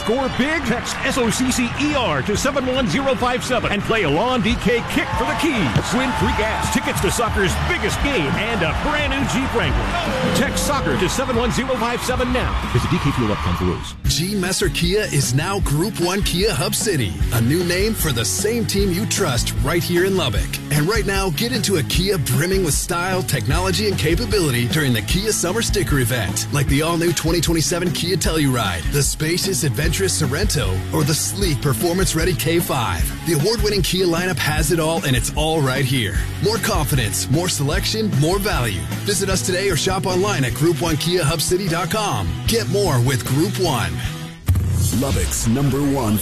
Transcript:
score big? Text SOCCER to 71057 and play Alon DK Kick for the keys. Win free gas, tickets to soccer's biggest game, and a brand new Jeep Wrangler. Text soccer to 71057 now. Visit DKFuel.com for rules. G. Messer Kia is now Group 1 Kia Hub City, a new name for the same team you trust right here in Lubbock. And right now, get into a Kia brimming with style, technology, and capability during the Kia Summer Sticker Event, like the all-new 2027 Kia Telluride, the spacious, adventurous Sorento, or the sleek, performance-ready K5. The award-winning Kia lineup has it all, and it's all right here. More confidence, more selection, more value. Visit us today or shop online at Group1KiaHubCity.com. Get more with Group 1. Lubbock's #1